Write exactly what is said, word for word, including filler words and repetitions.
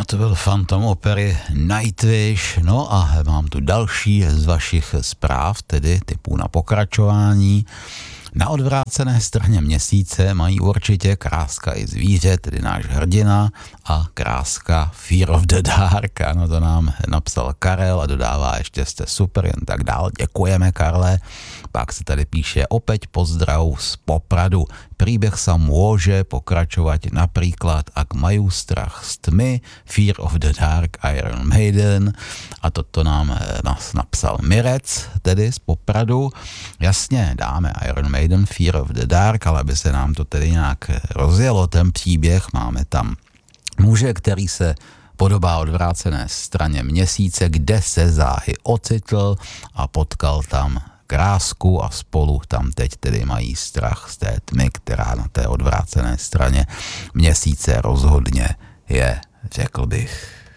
to byl Phantom opery Nightwish, no a mám tu další z vašich zpráv, tedy typů na pokračování. Na odvrácené straně měsíce mají určitě Kráska i zvíře, tedy náš hrdina, a Kráska Fear of the Dark, ano, to nám napsal Karel a dodává ještě jste super, jen tak dál, děkujeme Karle. Pak se tady píše opäť pozdrav z Popradu. Príbeh sa môže pokračovať napríklad, ak majú strach z tmy, Fear of the Dark, Iron Maiden. A toto nám nás napsal Mirec, tedy z Popradu. Jasně, dáme Iron Maiden, Fear of the Dark, ale aby se nám to tedy nějak rozjelo, ten příběh, máme tam muže, který se podobá odvrácené straně měsíce, kde se záhy ocitl a potkal tam Krásku a spolu tam teď tedy mají strach z té tmy, která na té odvrácené straně měsíce rozhodně je, řekl bych.